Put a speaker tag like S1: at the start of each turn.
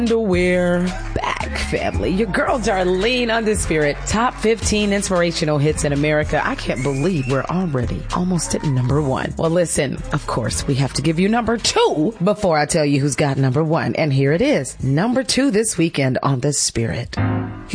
S1: We're back, family. Your girl Darlene on the Spirit. Top 15 inspirational hits in America. I can't believe we're already almost at number 1. Well, listen, of course, we have to give you number 2 before I tell you who's got number 1. And here it is. Number 2 this weekend on the Spirit.